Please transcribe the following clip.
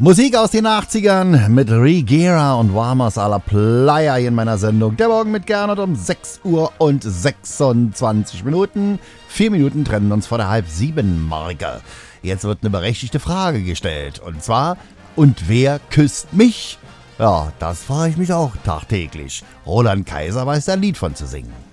Musik aus den 80ern mit Rigera und Warmers à la Playa in meiner Sendung. Der Morgen mit Gernot um 6 Uhr und 26 Minuten. 4 Minuten trennen uns vor der Halb-7-Marke. Jetzt wird eine berechtigte Frage gestellt. Und zwar, und wer küsst mich? Ja, das frage ich mich auch tagtäglich. Roland Kaiser weiß da ein Lied von zu singen.